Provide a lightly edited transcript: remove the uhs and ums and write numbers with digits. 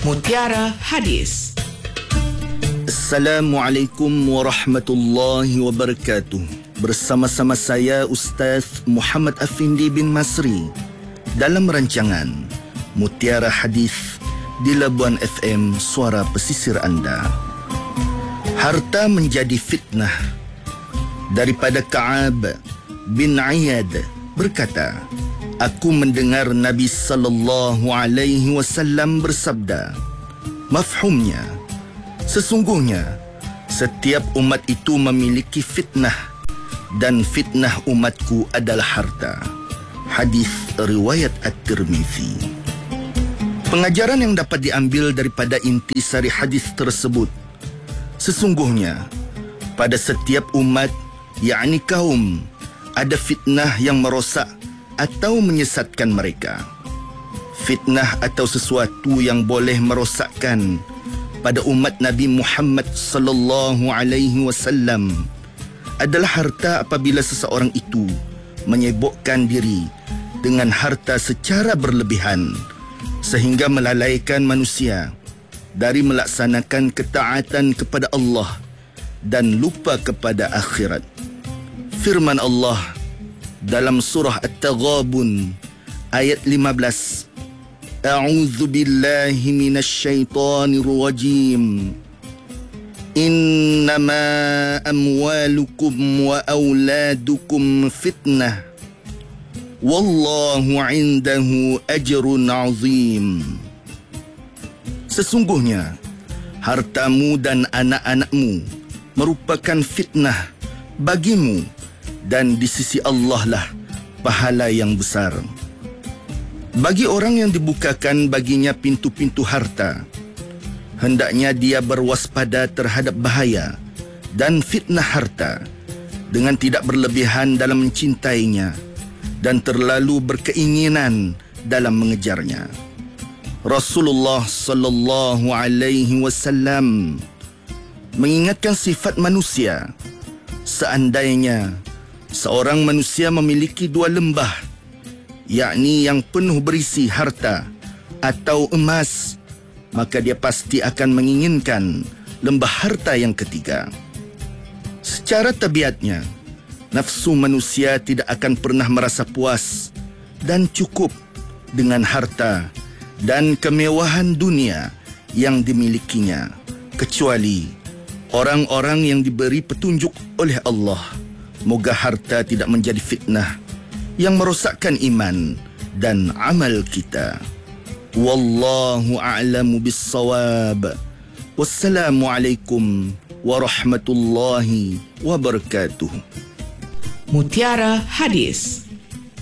Mutiara Hadis. Assalamualaikum warahmatullahi wabarakatuh. Bersama-sama saya Ustaz Muhammad Afindi bin Masri dalam rancangan Mutiara Hadis di Labuan FM, suara pesisir anda. Harta menjadi fitnah. Daripada Ka'ab bin Iyad berkata, aku mendengar Nabi sallallahu alaihi wasallam bersabda, mafhumnya, sesungguhnya setiap umat itu memiliki fitnah dan fitnah umatku adalah harta. Hadis riwayat At-Tirmizi. Pengajaran yang dapat diambil daripada intisari hadis tersebut, sesungguhnya pada setiap umat, yakni kaum, ada fitnah yang merosak atau menyesatkan mereka. Fitnah atau sesuatu yang boleh merosakkan pada umat Nabi Muhammad sallallahu alaihi wasallam adalah harta apabila seseorang itu menyibukkan diri dengan harta secara berlebihan sehingga melalaikan manusia dari melaksanakan ketaatan kepada Allah dan lupa kepada akhirat. Firman Allah dalam surah At-Taghabun ayat 15, A'udzu billahi minasyaitonir rajim. Innama amwalukum wa auladukum fitnah. Wallahu 'indahu ajrun 'azim. Sesungguhnya hartamu dan anak-anakmu merupakan fitnah bagimu, dan di sisi Allah lah pahala yang besar. Bagi orang yang dibukakan baginya pintu-pintu harta, hendaknya dia berwaspada terhadap bahaya dan fitnah harta dengan tidak berlebihan dalam mencintainya dan terlalu berkeinginan dalam mengejarnya. Rasulullah sallallahu alaihi wasallam mengingatkan sifat manusia. Seandainya seorang manusia memiliki dua lembah, yakni yang penuh berisi harta atau emas, maka dia pasti akan menginginkan lembah harta yang ketiga. Secara tabiatnya, nafsu manusia tidak akan pernah merasa puas dan cukup dengan harta dan kemewahan dunia yang dimilikinya, kecuali orang-orang yang diberi petunjuk oleh Allah. Moga harta tidak menjadi fitnah yang merosakkan iman dan amal kita. Wallahu a'lamu bis-shawab. Wassalamualaikum warahmatullahi wabarakatuh. Mutiara Hadis.